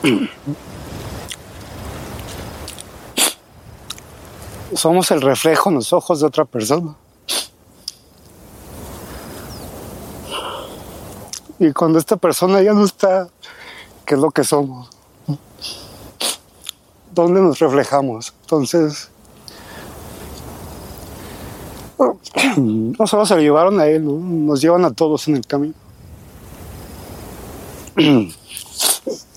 Somos el reflejo en los ojos de otra persona. Y cuando esta persona ya no está, ¿qué es lo que somos? ¿Dónde nos reflejamos? Entonces, no solo se lo llevaron a él, ¿no? Nos llevan a todos en el camino.